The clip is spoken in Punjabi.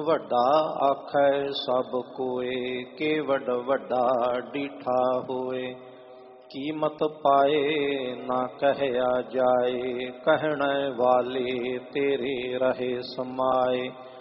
ਵੱਡਾ ਆਖੈ ਸਭ ਕੋਏ, ਕੇਵਡ ਵੱਡਾ ਡੀਠਾ ਹੋਏ। ਕੀਮਤ ਪਾਏ ਨਾ ਕਹਿਆ ਜਾਏ, ਕਹਿਣ ਵਾਲੇ ਤੇਰੇ ਰਹੇ ਸਮਾਏ।